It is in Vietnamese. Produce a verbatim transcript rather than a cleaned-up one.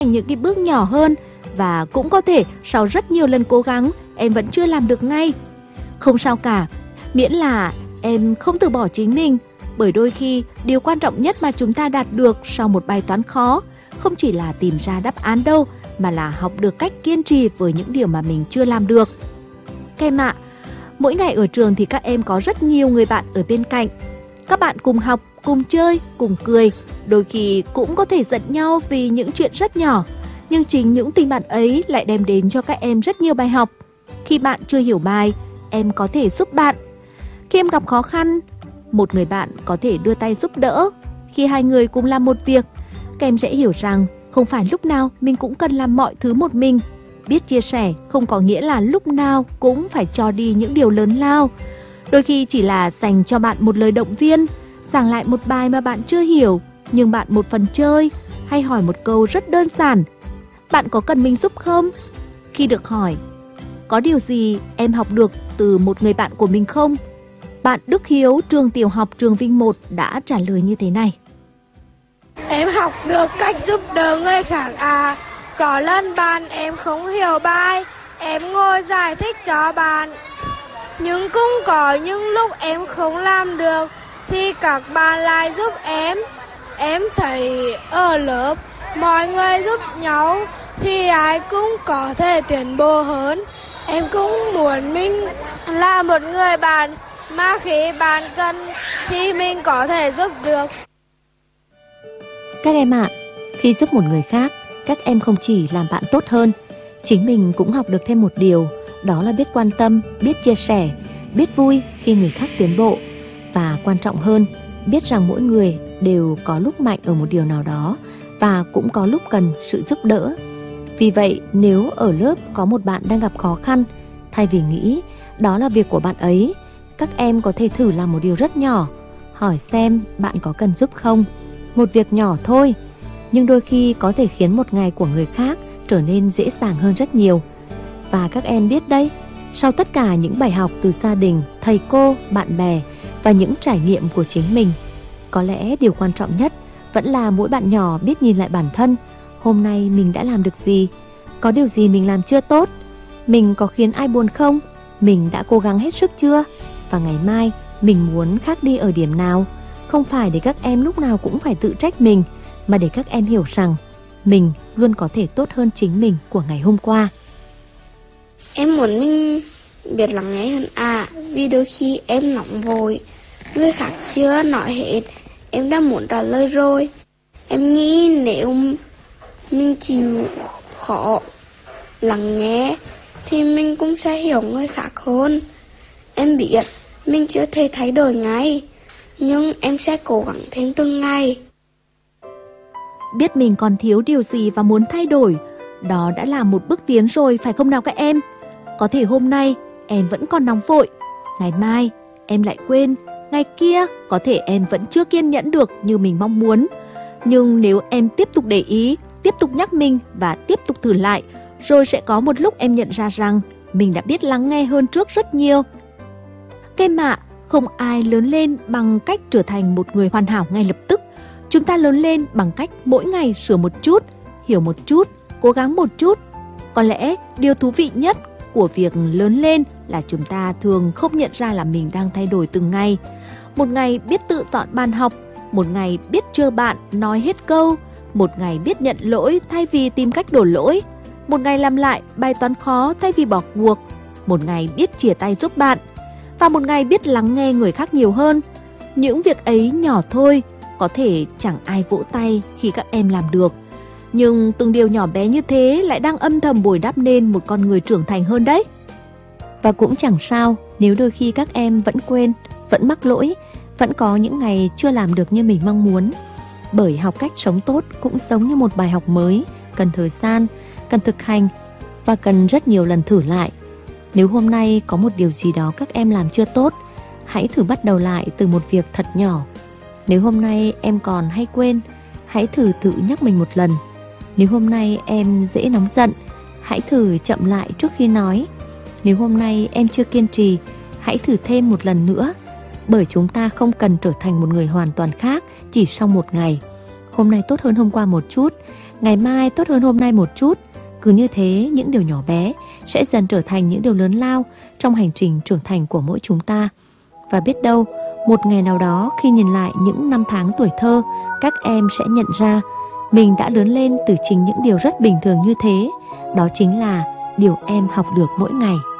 những cái bước nhỏ hơn, và cũng có thể sau rất nhiều lần cố gắng em vẫn chưa làm được ngay. Không sao cả, miễn là em không từ bỏ chính mình, bởi đôi khi điều quan trọng nhất mà chúng ta đạt được sau một bài toán khó không chỉ là tìm ra đáp án đâu, mà là học được cách kiên trì với những điều mà mình chưa làm được. Các em ạ, mỗi ngày ở trường thì các em có rất nhiều người bạn ở bên cạnh. Các bạn cùng học, cùng chơi, cùng cười, đôi khi cũng có thể giận nhau vì những chuyện rất nhỏ. Nhưng chính những tình bạn ấy lại đem đến cho các em rất nhiều bài học. Khi bạn chưa hiểu bài, em có thể giúp bạn. Khi em gặp khó khăn, một người bạn có thể đưa tay giúp đỡ. Khi hai người cùng làm một việc, các em sẽ hiểu rằng không phải lúc nào mình cũng cần làm mọi thứ một mình. Biết chia sẻ không có nghĩa là lúc nào cũng phải cho đi những điều lớn lao. Đôi khi chỉ là dành cho bạn một lời động viên, giảng lại một bài mà bạn chưa hiểu, nhưng bạn một phần chơi, hay hỏi một câu rất đơn giản: bạn có cần mình giúp không? Khi được hỏi, có điều gì em học được từ một người bạn của mình không? Bạn Đức Hiếu, trường tiểu học Trường Vinh một đã trả lời như thế này. Em học được cách giúp đỡ người khác à. Có lần bạn em không hiểu bài, em ngồi giải thích cho bạn. Nhưng cũng có những lúc em không làm được thì các bạn lại giúp em. Em thấy ở lớp mọi người giúp nhau thì ai cũng có thể tiến bộ hơn. Em cũng muốn mình là một người bạn mà khi bạn cần thì mình có thể giúp được. Các em ạ, à, khi giúp một người khác, các em không chỉ làm bạn tốt hơn, chính mình cũng học được thêm một điều, đó là biết quan tâm, biết chia sẻ, biết vui khi người khác tiến bộ. Và quan trọng hơn, biết rằng mỗi người đều có lúc mạnh ở một điều nào đó và cũng có lúc cần sự giúp đỡ. Vì vậy, nếu ở lớp có một bạn đang gặp khó khăn, thay vì nghĩ đó là việc của bạn ấy, các em có thể thử làm một điều rất nhỏ, hỏi xem bạn có cần giúp không. Một việc nhỏ thôi, nhưng đôi khi có thể khiến một ngày của người khác trở nên dễ dàng hơn rất nhiều. Và các em biết đấy, sau tất cả những bài học từ gia đình, thầy cô, bạn bè và những trải nghiệm của chính mình, có lẽ điều quan trọng nhất vẫn là mỗi bạn nhỏ biết nhìn lại bản thân. Hôm nay mình đã làm được gì? Có điều gì mình làm chưa tốt? Mình có khiến ai buồn không? Mình đã cố gắng hết sức chưa? Và ngày mai mình muốn khác đi ở điểm nào? Không phải để các em lúc nào cũng phải tự trách mình, mà để các em hiểu rằng mình luôn có thể tốt hơn chính mình của ngày hôm qua. Em muốn mình biết lắng nghe hơn à, vì đôi khi em nóng vội, người khác chưa nói hết, em đã muốn trả lời rồi. Em nghĩ nếu mình chịu khó lắng nghe thì mình cũng sẽ hiểu người khác hơn. Em biết mình chưa thể thay đổi ngay, nhưng em sẽ cố gắng thêm từng ngày. Biết mình còn thiếu điều gì và muốn thay đổi, đó đã là một bước tiến rồi, phải không nào các em? Có thể hôm nay em vẫn còn nóng vội, ngày mai em lại quên, ngày kia có thể em vẫn chưa kiên nhẫn được như mình mong muốn. Nhưng nếu em tiếp tục để ý, tiếp tục nhắc mình và tiếp tục thử lại, rồi sẽ có một lúc em nhận ra rằng mình đã biết lắng nghe hơn trước rất nhiều. Các em ạ, không ai lớn lên bằng cách trở thành một người hoàn hảo ngay lập tức. Chúng ta lớn lên bằng cách mỗi ngày sửa một chút, hiểu một chút, cố gắng một chút. Có lẽ điều thú vị nhất của việc lớn lên là chúng ta thường không nhận ra là mình đang thay đổi từng ngày. Một ngày biết tự dọn bàn học, một ngày biết chờ bạn nói hết câu, một ngày biết nhận lỗi thay vì tìm cách đổ lỗi, một ngày làm lại bài toán khó thay vì bỏ cuộc, một ngày biết chìa tay giúp bạn, và một ngày biết lắng nghe người khác nhiều hơn. Những việc ấy nhỏ thôi, có thể chẳng ai vỗ tay khi các em làm được, nhưng từng điều nhỏ bé như thế lại đang âm thầm bồi đắp nên một con người trưởng thành hơn đấy. Và cũng chẳng sao nếu đôi khi các em vẫn quên, vẫn mắc lỗi, vẫn có những ngày chưa làm được như mình mong muốn. Bởi học cách sống tốt cũng giống như một bài học mới, cần thời gian, cần thực hành và cần rất nhiều lần thử lại. Nếu hôm nay có một điều gì đó các em làm chưa tốt, hãy thử bắt đầu lại từ một việc thật nhỏ. Nếu hôm nay em còn hay quên, hãy thử tự nhắc mình một lần. Nếu hôm nay em dễ nóng giận, hãy thử chậm lại trước khi nói. Nếu hôm nay em chưa kiên trì, hãy thử thêm một lần nữa. Bởi chúng ta không cần trở thành một người hoàn toàn khác chỉ sau một ngày. Hôm nay tốt hơn hôm qua một chút, Ngày mai tốt hơn hôm nay một chút. Cứ như thế, những điều nhỏ bé sẽ dần trở thành những điều lớn lao trong hành trình trưởng thành của mỗi chúng ta. Và biết đâu, một ngày nào đó khi nhìn lại những năm tháng tuổi thơ, các em sẽ nhận ra mình đã lớn lên từ chính những điều rất bình thường như thế. Đó chính là điều em học được mỗi ngày.